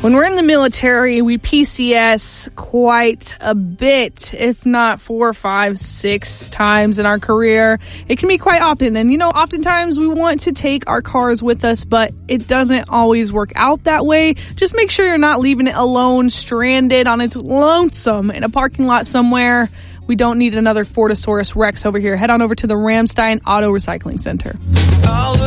When we're in the military, we PCS quite a bit, if not 4, 5, 6 times in our career. It can be quite often. And, oftentimes we want to take our cars with us, but it doesn't always work out that way. Just make sure you're not leaving it alone, stranded on its lonesome in a parking lot somewhere. We don't need another Fortosaurus Rex over here. Head on over to the Ramstein Auto Recycling Center.